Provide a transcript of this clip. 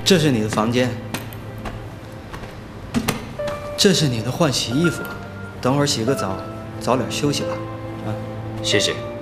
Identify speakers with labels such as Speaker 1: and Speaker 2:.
Speaker 1: 这是你的房间，这是你的换洗衣服，等会儿洗个澡，早点休息吧，啊。
Speaker 2: 谢谢。